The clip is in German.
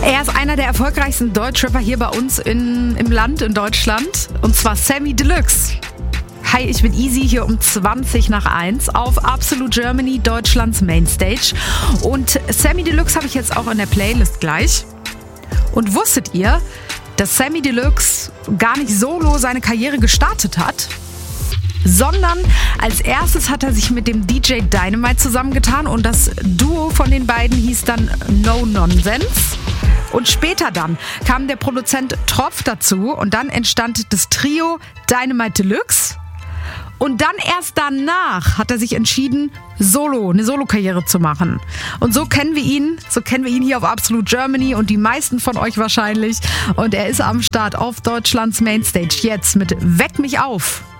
Er ist einer der erfolgreichsten Deutschrapper hier bei uns im Land, in Deutschland. Und zwar Samy Deluxe. Hi, ich bin Easy, hier um 1:20 auf Absolute Germany, Deutschlands Mainstage. Und Samy Deluxe habe ich jetzt auch in der Playlist gleich. Und wusstet ihr, dass Samy Deluxe gar nicht solo seine Karriere gestartet hat? Sondern als erstes hat er sich mit dem DJ Dynamite zusammengetan und das Duo von den beiden hieß dann No Nonsense. Und später dann kam der Produzent Tropf dazu und dann entstand das Trio Dynamite Deluxe. Und dann erst danach hat er sich entschieden, eine Solo-Karriere zu machen. Und so kennen wir ihn hier auf Absolute Germany und die meisten von euch wahrscheinlich. Und er ist am Start auf Deutschlands Mainstage jetzt mit Weck mich auf.